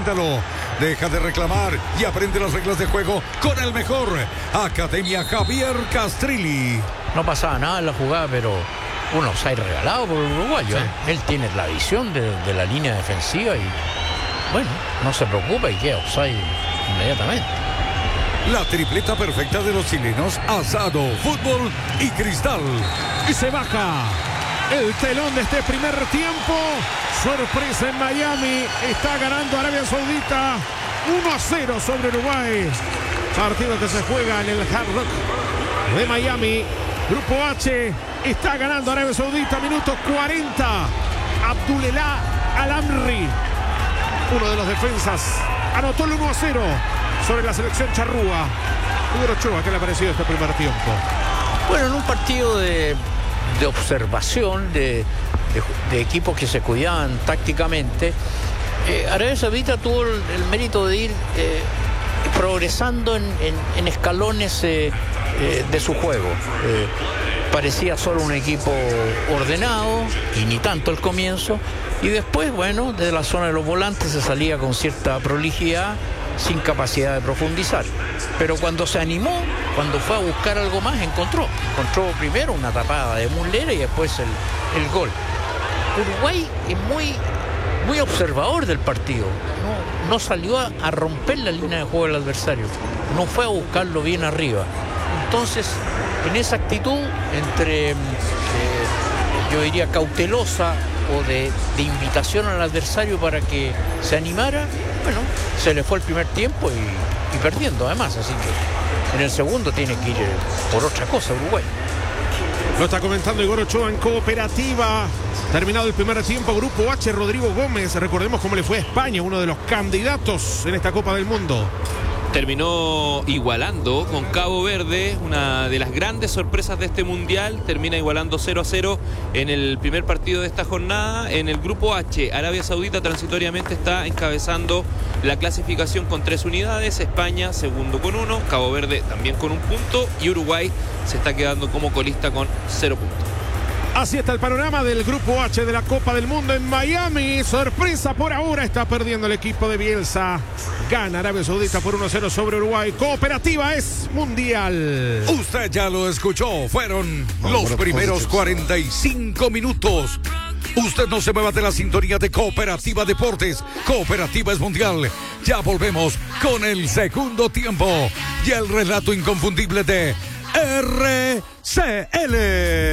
inténtalo. Deja de reclamar y aprende las reglas de juego con el mejor. Academia Javier Castrilli. No pasaba nada en la jugada, pero un offside regalado por el uruguayo. Sí. Él tiene la visión de la línea defensiva y, bueno, no se preocupa y queda offside inmediatamente. La tripleta perfecta de los chilenos: asado, fútbol y cristal. Y se baja el telón de este primer tiempo. Sorpresa en Miami. Está ganando Arabia Saudita 1-0 sobre Uruguay. Partido que se juega en el Hard Rock de Miami. Grupo H. Está ganando Arabia Saudita. Minuto 40. Abdulelah Al-Amri, uno de los defensas, anotó el 1-0 sobre la selección charrúa. Hugo Ochoa, ¿qué le ha parecido este primer tiempo? Bueno, en un partido de observación de equipos que se cuidaban tácticamente, Arabia Saudita tuvo el mérito de ir progresando en escalones de su juego. Parecía solo un equipo ordenado y ni tanto al comienzo, y después, bueno, desde la zona de los volantes se salía con cierta prolijidad, sin capacidad de profundizar. Pero cuando se animó, cuando fue a buscar algo más, encontró primero una tapada de Muslera y después el gol. Uruguay es muy observador del partido. No salió a romper la línea de juego del adversario, no fue a buscarlo bien arriba. Entonces, en esa actitud entre yo diría cautelosa o de invitación al adversario para que se animara, bueno, se le fue el primer tiempo y perdiendo además, así que en el segundo tiene que ir por otra cosa Uruguay. Lo está comentando Igor Ochoa en Cooperativa. Terminado el primer tiempo, Grupo H, Rodrigo Gómez. Recordemos cómo le fue a España, uno de los candidatos en esta Copa del Mundo. Terminó igualando con Cabo Verde, una de las grandes sorpresas de este mundial. Termina igualando 0-0 en el primer partido de esta jornada. En el grupo H, Arabia Saudita transitoriamente está encabezando la clasificación con 3 unidades. España segundo con 1, Cabo Verde también con 1 punto y Uruguay se está quedando como colista con 0 puntos. Así está el panorama del Grupo H de la Copa del Mundo en Miami. Sorpresa por ahora, está perdiendo el equipo de Bielsa. Gana Arabia Saudita por 1-0 sobre Uruguay. Cooperativa es mundial. Usted ya lo escuchó, fueron los primeros 45 minutos. Usted no se mueva de la sintonía de Cooperativa Deportes. Cooperativa es mundial. Ya volvemos con el segundo tiempo y el relato inconfundible de RCL.